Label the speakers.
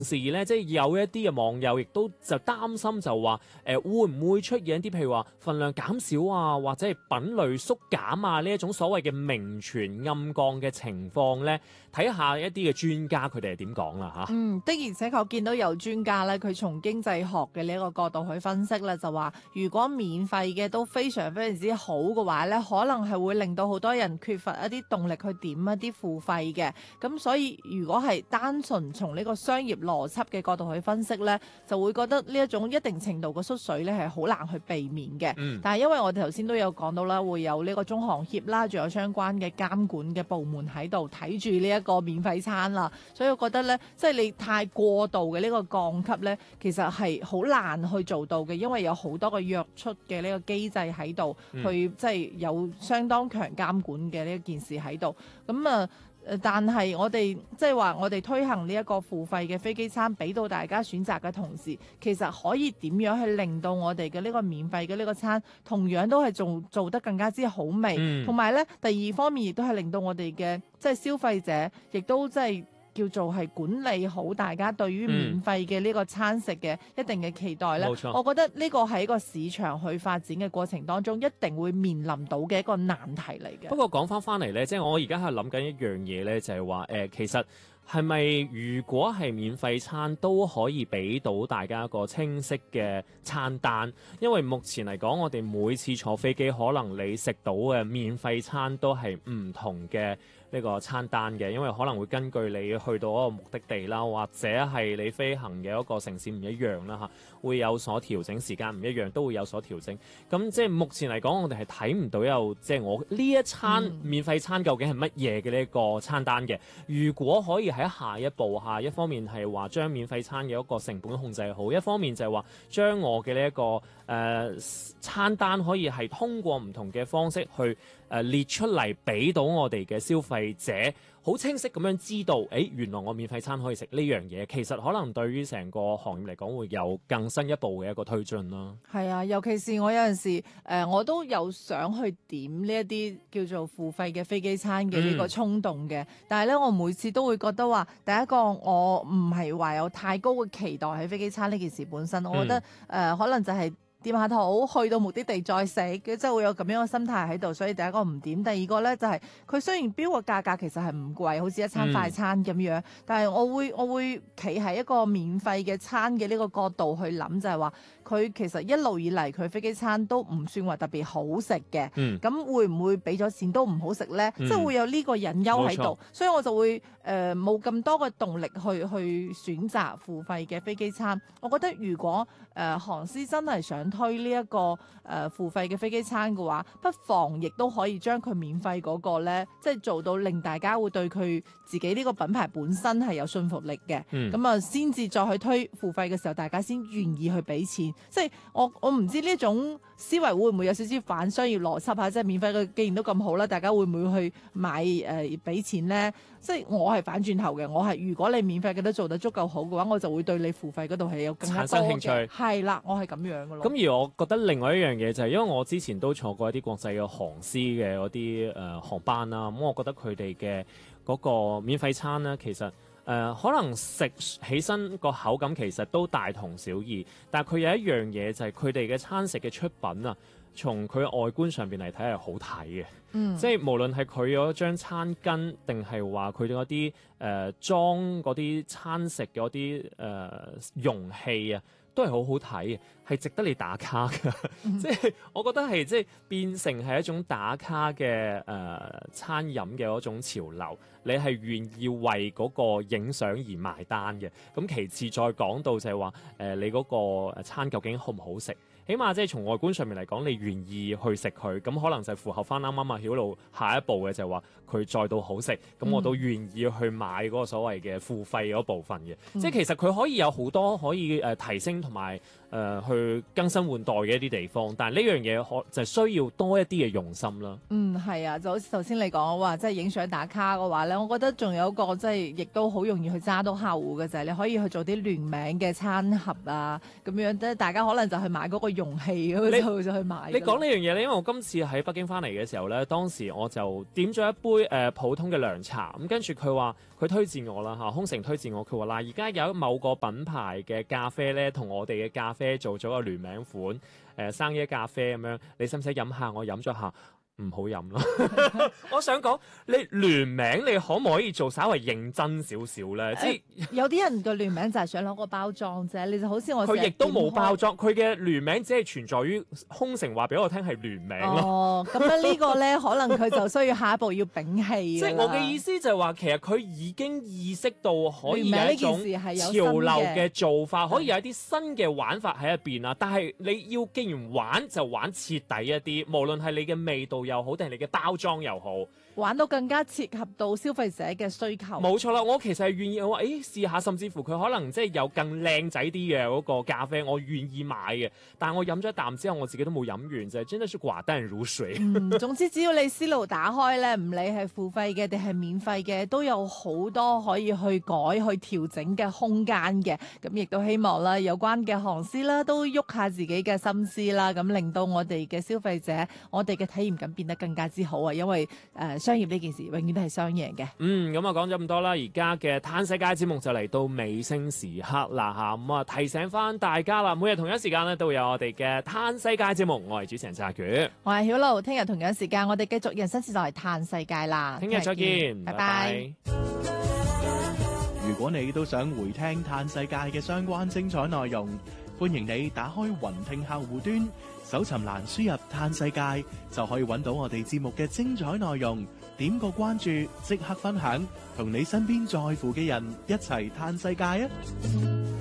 Speaker 1: 時咧，即係有一啲嘅網友亦都就擔心就話會唔會出現一啲譬如話份量減少啊，或者係品類縮減啊呢一種所謂嘅明傳暗降嘅情況咧？睇下一啲嘅專家佢哋係點講啦嚇。
Speaker 2: 的而且確見到有專家咧，佢從經濟學嘅呢一個角度去分析咧，就話如果免費嘅都非常非常之好嘅話咧，可能係會令到好多人缺乏一啲動力去點一啲付費嘅。咁所以如果係單純從呢個商業邏輯嘅角度去分析咧，就會覺得呢一種一定程度嘅縮水咧係好難去避免嘅。但係因為我哋頭先都有講到啦，會有呢個中行協啦，仲有相關嘅監管嘅部門喺度睇住呢一個免費餐啦，所以我覺得咧，即係你太過度嘅呢個降級咧，其實係好難去做到嘅，因為有好多個約束嘅呢個機制喺度，去即係有相當強監管嘅呢一件事喺度。咁但係我哋即係話，我哋推行呢一個付費嘅飛機餐，俾到大家選擇嘅同時，其實可以點樣去令到我哋嘅呢個免費嘅呢個餐，同樣都係做得更加之好味，同埋咧第二方面亦都係令到我哋嘅即係消費者，亦都即係叫做係管理好大家對於免費嘅呢個餐食嘅一定嘅期待咧。
Speaker 1: 冇錯，
Speaker 2: 我覺得呢個係一個市場去發展嘅過程當中，一定會面臨到嘅一個難題嚟嘅。
Speaker 1: 不過講翻嚟咧，即係我而家係諗緊一樣嘢咧，就係話其實係咪如果係免費餐都可以俾到大家一個清晰嘅餐單？因為目前嚟講，我哋每次坐飛機，可能你食到嘅免費餐都係唔同嘅呢個餐單嘅，因為可能會根據你去到嗰個目的地啦，或者係你飛行嘅一個城市唔一樣啦嚇，會有所調整，時間唔一樣都會有所調整。咁即係目前嚟講，我哋係睇唔到有即係我呢一餐免費餐究竟係乜嘢嘅呢一個餐單嘅。如果可以喺下一步一方面係話將免費餐嘅一個成本控制好，一方面就係話將我嘅呢一個餐單可以係通過唔同嘅方式去列出嚟，俾到我哋嘅消費者好清晰咁樣知道，原來我免費餐可以食呢樣嘢。其實可能對於成個行業嚟講，會有更新一步嘅一個推進啦。
Speaker 2: 係啊，尤其是我有陣時我都有想去點呢一啲叫做付費嘅飛機餐嘅呢個衝動嘅，但係咧我每次都會覺得話，第一個我唔係話有太高嘅期待喺飛機餐呢件事本身，我覺得可能就係掂下肚，去到目的地再食，即係會有咁樣嘅心態喺度，所以第一個唔點。第二個咧就係、是、佢雖然標個價格其實係唔貴，好似一餐快餐咁樣，但係我會企喺一個免費嘅餐嘅呢個角度去諗，就係話佢其實一路以嚟佢飛機餐都唔算話特別好食嘅，咁會唔會俾咗錢都唔好食咧？即係會有呢個隱憂喺度，所以我就會冇咁多嘅動力去選擇付費嘅飛機餐。我覺得如果航司真係想推呢一個付費嘅飛機餐嘅話，不妨亦都可以將佢免費嗰個咧，即係做到令大家會對佢自己呢個品牌本身係有信服力嘅。咁啊，先至再去推付費嘅時候，大家先願意去俾錢。即係我唔知呢種思維會唔會有少少反商業邏輯啊？即係免費嘅既然都咁好啦，大家會唔會去買俾錢咧？即係我係反轉頭嘅，我係如果你免費嘅都做得足夠好嘅話，我就會對你付費嗰度係有更加多嘅
Speaker 1: 產生興趣。
Speaker 2: 係啦，我係咁樣嘅咯。
Speaker 1: 咁而我覺得另外一樣嘢就係，因為我之前都坐過一啲國際嘅航司嘅嗰啲航班啦，咁我覺得佢哋嘅嗰個免費餐咧，其實可能食起身個口感其實都大同小異，但係佢有一樣嘢就係佢哋嘅餐食嘅出品啊，從佢外觀上邊嚟睇係好睇嘅。即係無論係佢嗰張餐巾，定係話佢哋嗰啲裝嗰啲餐食嘅嗰啲容器啊，都係好好睇嘅，係值得你打卡嘅。即係我覺得係即係變成係一種打卡嘅餐飲嘅嗰種潮流，你係願意為嗰個影相而埋單嘅。咁其次再講到就係話你嗰個餐究竟好唔好食？起碼即係從外觀上面嚟講，你願意去食佢，咁可能就符合翻啱啱阿曉露下一步嘅就係話佢再到好食，咁我都願意去買嗰個所謂嘅付費嗰部分嘅。即係其實佢可以有好多可以提升同埋去更新換代嘅一啲地方，但係呢樣嘢就需要多一啲嘅用心啦。
Speaker 2: 係啊，就好似頭先你講話，即係影相打卡嘅話咧，我覺得仲有一個即係亦都好容易去揸到客戶嘅就係你可以去做啲聯名嘅餐盒啊，咁樣即係大家可能就去買嗰個容器咁就去買。
Speaker 1: 你講呢樣嘢咧，因為我今次喺北京翻嚟嘅時候咧，當時我就點咗一杯普通嘅涼茶，咁跟住佢話佢推薦我啦嚇，空乘推薦我，佢話嗱而家有某個品牌嘅咖啡咧，同我哋嘅咖啡做咗個聯名款，生椰咖啡咁樣，你使唔使飲下？我飲咗下。唔好飲咯！我想講你聯名，你可唔可以做稍為認真少少咧？即係
Speaker 2: 有啲人嘅聯名就係想攞個包裝啫，你就好似我
Speaker 1: 佢亦都冇包裝，佢嘅聯名只係存在於空乘話俾我聽係聯名咯。
Speaker 2: 哦，咁樣呢個咧，可能佢就需要下一步要摒棄。
Speaker 1: 即係我嘅意思就係話，其實佢已經意識到可以有一種潮流嘅做法，可以有一啲新嘅玩法喺入邊啊。但係你要既然玩就玩徹底一啲，無論係你嘅味道又好，定係你嘅包裝又好，
Speaker 2: 玩到更加切合到消費者嘅需求。
Speaker 1: 冇錯啦，我其實係願意我話，試下，甚至乎佢可能即係有更靚仔啲嘅嗰個咖啡，我願意買嘅。但係我飲咗一啖之後，我自己都冇飲完啫，真係是寡淡如水。
Speaker 2: 總之只要你思路打開咧，唔理係付費嘅定係免費嘅，都有好多可以去改去調整嘅空間嘅。咁亦都希望啦，有關嘅行師啦，都喐下自己嘅心思啦，咁令到我哋嘅消費者，我哋嘅體驗感變得更加之好啊！因為商業呢件事永遠都係雙贏嘅。
Speaker 1: 咁啊講咗咁多啦，而家嘅嘆世界節目就嚟到尾聲時刻啦嚇，咁啊提醒翻大家啦，每日同一時間咧都會有我哋嘅嘆世界節目，我係主持人澤權，
Speaker 2: 我係曉露，聽日同樣時間我哋繼續人生時代嘆世界啦，
Speaker 1: 聽日再見，
Speaker 2: 拜拜。
Speaker 3: 如果你都想回聽嘆世界嘅相關精彩內容，歡迎你打開雲聽客戶端，搜尋欄輸入嘆世界，就可以揾到我哋節目嘅精彩內容。點個關注，即刻分享，同你身邊在乎嘅人一齊嘆世界啊！